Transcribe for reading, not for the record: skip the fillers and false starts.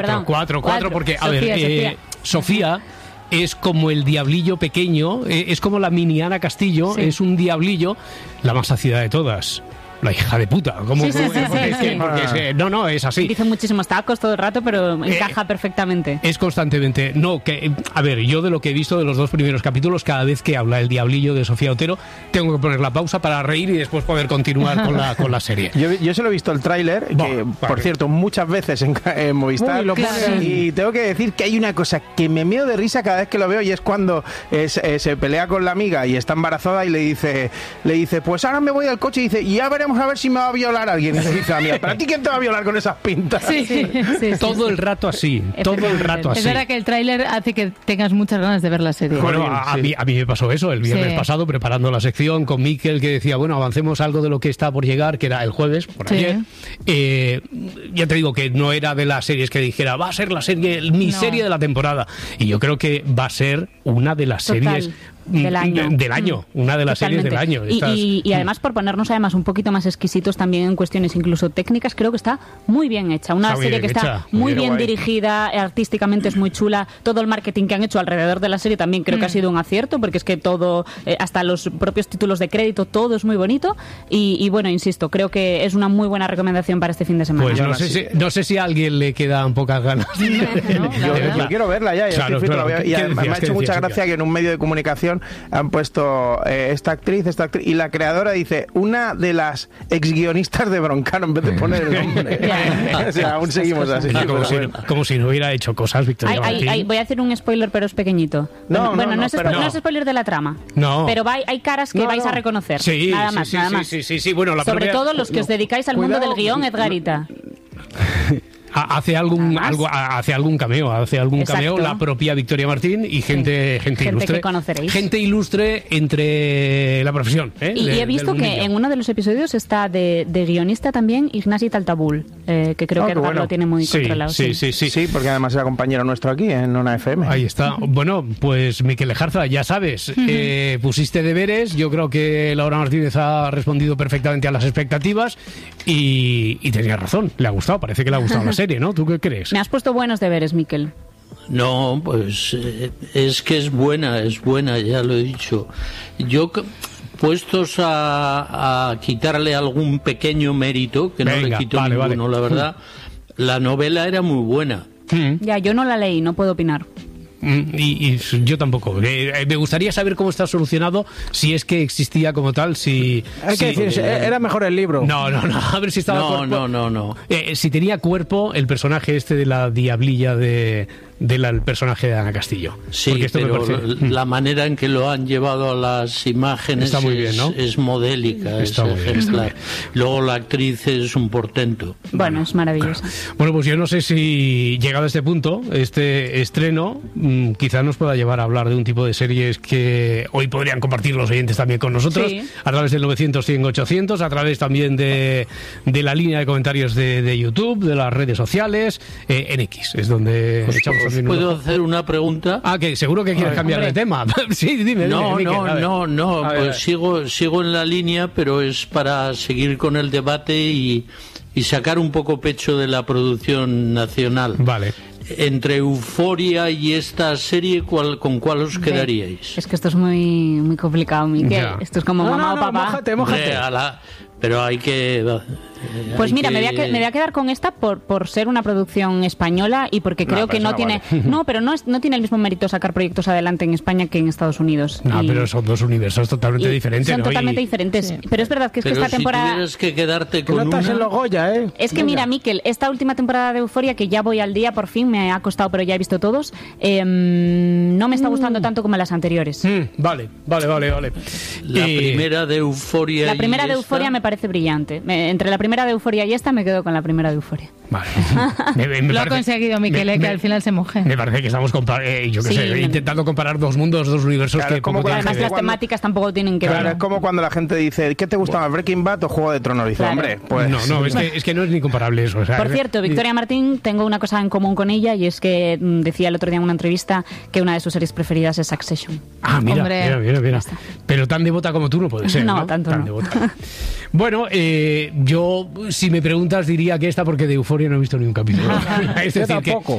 Cuatro, porque, a ver, Sofía es como el diablillo pequeño, es como la mini Ana Castillo, es un diablillo, la más ácida de todas. La hija de puta. No, es así. Dice muchísimos tacos todo el rato, pero encaja perfectamente. Es constantemente. A ver, yo de lo que he visto de los 2 primeros capítulos, cada vez que habla el diablillo de Sofía Otero, tengo que poner la pausa para reír y después poder continuar con la serie. Yo solo he visto el tráiler, por cierto, muchas veces en Movistar. Y tengo que decir que hay una cosa que me meo de risa cada vez que lo veo, y es cuando se pelea con la amiga y está embarazada y le dice, pues ahora me voy al coche y dice, y ya veremos a ver si me va a violar alguien. Y le dice, amiga, ¿para ti quién te va a violar con esas pintas? Sí. Todo el rato así. Es verdad que el tráiler hace que tengas muchas ganas de ver la serie. Bueno, a mí me pasó eso el viernes pasado, preparando la sección con Miquel, que decía, bueno, avancemos algo de lo que está por llegar, que era el jueves, por ayer. Ya te digo que no era de las series que dijera, va a ser la serie, serie de la temporada. Y yo creo que va a ser una de las series del año. Una de las series del año. Y además, por ponernos además un poquito más exquisitos también en cuestiones incluso técnicas, creo que está muy bien hecha. Una serie que está muy bien dirigida, artísticamente es muy chula. Todo el marketing que han hecho alrededor de la serie también creo que ha sido un acierto, porque es que todo, hasta los propios títulos de crédito, todo es muy bonito. Y bueno, insisto, creo que es una muy buena recomendación para este fin de semana. Pues no sé si a alguien le quedan pocas ganas. Yo quiero verla ya. Y además me ha hecho mucha gracia que en un medio de comunicación han puesto esta actriz, y la creadora dice, una de las ex-guionistas de Broncano, en vez de poner el nombre. O sea, aún seguimos así. Como si no hubiera hecho cosas, Victoria Martín. Voy a hacer un spoiler, pero es pequeñito. No es spoiler de la trama. No. Pero hay caras que vais a reconocer. Sí, nada más. Sí. Bueno, sobre todo los que os dedicáis al mundo del guión, Edgarita. Hace algún cameo la propia Victoria Martín y gente ilustre. Que conoceréis. Gente ilustre entre la profesión. Y he visto que en uno de los episodios está de guionista también Ignasi Taltabul, que creo que Edgar lo tiene muy controlado. Sí, porque además era compañero nuestro aquí en Ona FM. Ahí está. Bueno, pues Miquel Lejarza, ya sabes, pusiste deberes. Yo creo que Laura Martínez ha respondido perfectamente a las expectativas y tenía razón. Le ha gustado, parece que le ha gustado la serie, ¿no? ¿Tú qué crees? Me has puesto buenos deberes, Miquel. No, pues es que es buena, ya lo he dicho. Yo, puestos a quitarle algún pequeño mérito, que no le quito ninguno, la verdad, la novela era muy buena. Ya, yo no la leí, no puedo opinar. Y yo tampoco. Me gustaría saber cómo está solucionado, si es que existía como tal, Hay que decir, era mejor el libro. No, a ver si estaba cuerpo. No. Si tenía cuerpo el personaje de la diablilla del personaje de Ana Castillo. Sí, pero la manera en que lo han llevado a las imágenes está muy bien, ¿no? Es modélica, es ejemplar. Luego la actriz es un portento. Bueno, es maravillosa. Bueno, pues yo no sé si llegado a este punto, este estreno, quizás nos pueda llevar a hablar de un tipo de series que hoy podrían compartir los oyentes también con nosotros, a través del 900-100-800, a través también de la línea de comentarios de YouTube, de las redes sociales, en X, es donde echamos. ¿Puedo hacer una pregunta? Que seguro que quieres cambiar de tema. Sí, dime. No, pues sigo en la línea, pero es para seguir con el debate y sacar un poco pecho de la producción nacional. Vale. Entre Euforia y esta serie, ¿con cuál os quedaríais? Es que esto es muy, muy complicado, Miquel. Esto es como mamá o papá. Mójate. Pero hay que... Pues mira, me voy a quedar con esta por ser una producción española y porque creo que no tiene... Vale. No, pero no tiene el mismo mérito sacar proyectos adelante en España que en Estados Unidos. Pero son dos universos totalmente diferentes. Son totalmente diferentes. Sí. Pero es verdad que esta temporada... Pero si tuvieras que quedarte con una... en los Goya, Es que mira, Miquel, esta última temporada de Euforia, que ya voy al día, por fin, me ha costado, pero ya he visto todos, no me está gustando tanto como las anteriores. Vale. La primera de Euforia. La primera de Euforia me parece brillante. Entre la primera de Euforia y esta me quedo con la primera de Euforia. Vale. Lo ha conseguido Miquel, que al final se moje. Me parece que estamos intentando comparar dos mundos, dos universos, claro, que como además las temáticas tampoco tienen que ver. Es como cuando la gente dice, ¿qué te gusta más, Breaking Bad o Juego de Tronos? Dice, hombre, pues... No, es que no es ni comparable eso. Por cierto, Victoria Martín, tengo una cosa en común con ella, ella, y es que decía el otro día en una entrevista que una de sus series preferidas es Succession. Ah, mira, mira. Pero tan devota como tú no puede ser, ¿no? Tanto tan no. Devota. Bueno, yo, si me preguntas, diría que esta, porque de Euphoria no he visto ni un capítulo. Es decir, que